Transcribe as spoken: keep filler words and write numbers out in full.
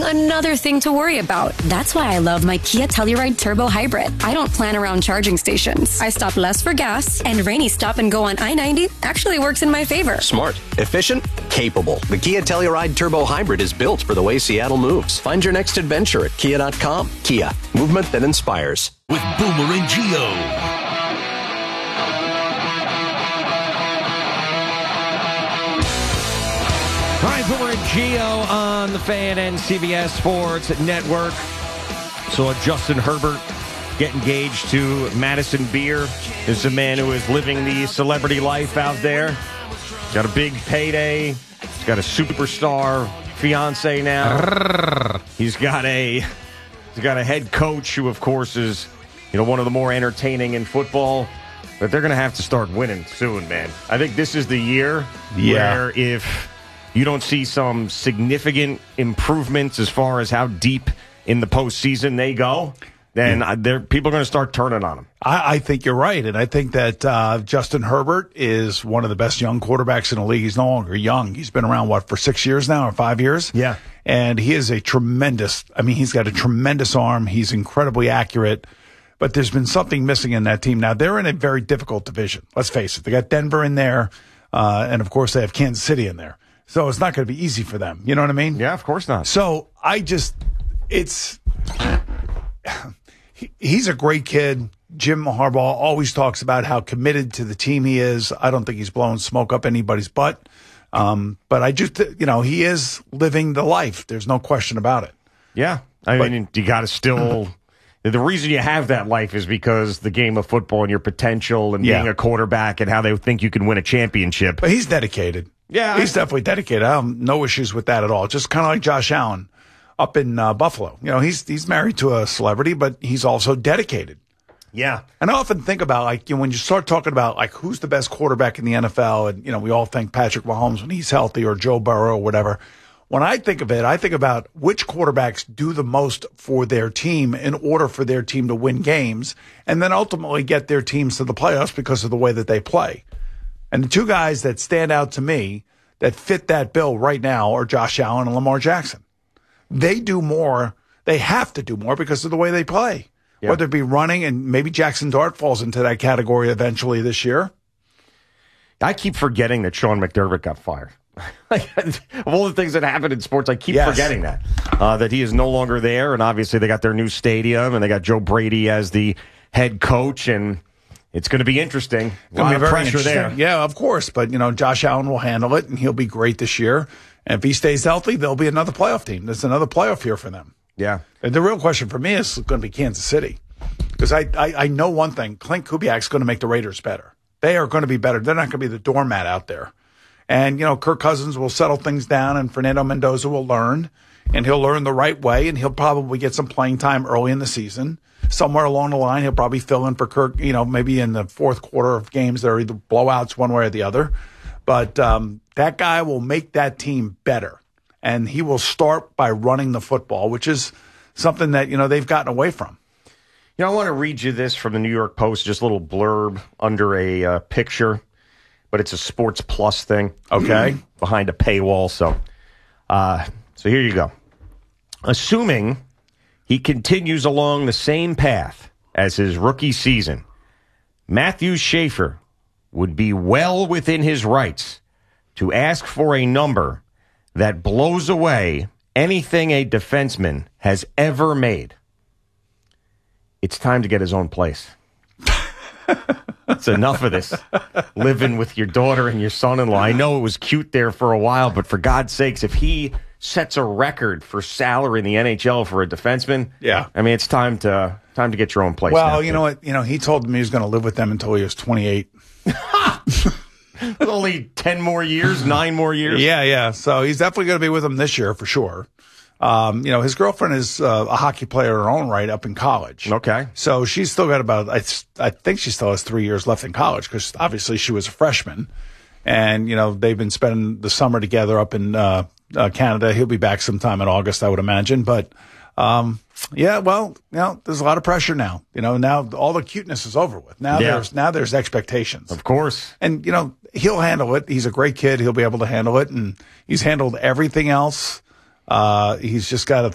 another thing to worry about. That's why I love my Kia Telluride Turbo Hybrid. I don't plan around charging stations. I stop less for gas, and rainy stop and go on I ninety actually works in my favor. Smart, efficient, capable. The Kia Telluride Turbo Hybrid is built for the way Seattle moves. Find your next adventure at kia dot com. Kia, movement that inspires. With Boomer and Gio. All right, Boomer and Gio on the Fan and C B S Sports Network. So Justin Herbert get engaged to Madison Beer. This is a man who is living the celebrity life out there. Got a big payday. He's got a superstar fiance now. He's got a he's got a head coach who, of course, is you know one of the more entertaining in football. But they're going to have to start winning soon, man. I think this is the year yeah. where if you don't see some significant improvements as far as how deep in the postseason they go, then yeah. people are going to start turning on them. I, I think you're right, and I think that uh, Justin Herbert is one of the best young quarterbacks in the league. He's no longer young. He's been around, what, for six years now or five years? Yeah. And he is a tremendous – I mean, he's got a tremendous arm. He's incredibly accurate. But there's been something missing in that team. Now, they're in a very difficult division. Let's face it. They got Denver in there, uh, and, of course, they have Kansas City in there. So it's not going to be easy for them. You know what I mean? Yeah, of course not. So I just – it's he, – he's a great kid. Jim Harbaugh always talks about how committed to the team he is. I don't think he's blowing smoke up anybody's butt. Um, but I just – you know, he is living the life. There's no question about it. Yeah. I but, mean, you got to still – the reason you have that life is because the game of football and your potential and yeah. being a quarterback and how they think you can win a championship. But he's dedicated. Yeah. He's definitely dedicated. I have no issues with that at all. Just kind of like Josh Allen up in uh, Buffalo. You know, he's he's married to a celebrity, but he's also dedicated. Yeah. And I often think about, like, you know, when you start talking about, like, who's the best quarterback in the N F L, and, you know, we all think Patrick Mahomes when he's healthy or Joe Burrow or whatever. When I think of it, I think about which quarterbacks do the most for their team in order for their team to win games and then ultimately get their teams to the playoffs because of the way that they play. And the two guys that stand out to me that fit that bill right now are Josh Allen and Lamar Jackson. They do more. They have to do more because of the way they play, yeah. whether it be running, and maybe Jackson Dart falls into that category eventually this year. I keep forgetting that Sean McDermott got fired. Like, of all the things that happen in sports, I keep yes. forgetting that, uh, that he is no longer there. And obviously they got their new stadium and they got Joe Brady as the head coach, and it's going to be interesting. A lot of pressure there. Yeah, of course. But, you know, Josh Allen will handle it, and he'll be great this year. And if he stays healthy, there'll be another playoff team. There's another playoff year for them. Yeah. And the real question for me is going to be Kansas City. Because I, I, I know one thing. Clint Kubiak's going to make the Raiders better. They are going to be better. They're not going to be the doormat out there. And, you know, Kirk Cousins will settle things down, and Fernando Mendoza will learn, and he'll learn the right way, and he'll probably get some playing time early in the season. Somewhere along the line, he'll probably fill in for Kirk, you know, maybe in the fourth quarter of games that are either blowouts one way or the other. But um, that guy will make that team better, and he will start by running the football, which is something that, you know, they've gotten away from. You know, I want to read you this from the New York Post, just a little blurb under a uh, picture. But it's a Sports Plus thing, okay, behind a paywall. So, uh, so here you go. Assuming he continues along the same path as his rookie season, Matthew Schaefer would be well within his rights to ask for a number that blows away anything a defenseman has ever made. It's time to get his own place. It's enough of this living with your daughter and your son-in-law. I know it was cute there for a while, but for God's sakes, if he sets a record for salary in the N H L for a defenseman, yeah, I mean, it's time to time to get your own place. Well, now, you know what? You know, he told me he was going to live with them until he was twenty-eight. Only ten more years, nine more years. Yeah, yeah. So he's definitely going to be with them this year for sure. Um, you know, his girlfriend is uh, a hockey player in her own right up in college. Okay. So she's still got about, I, I think she still has three years left in college because obviously she was a freshman. And, you know, they've been spending the summer together up in uh, uh, Canada. He'll be back sometime in August, I would imagine. But, um, yeah, well, you know, there's a lot of pressure now. You know, now all the cuteness is over with. Now, yeah. there's, now there's expectations. Of course. And, you know, he'll handle it. He's a great kid. He'll be able to handle it. And he's handled everything else. Uh, he's just got to